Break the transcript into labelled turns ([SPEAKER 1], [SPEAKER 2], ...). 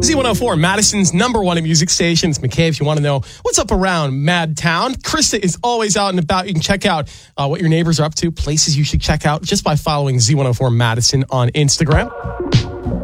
[SPEAKER 1] Z104, Madison's number one music station. It's McKay. If you want to know what's up around Madtown, Krista is always out and about. You can check out what your neighbors are up to, places you should check out just by following Z104 Madison on Instagram.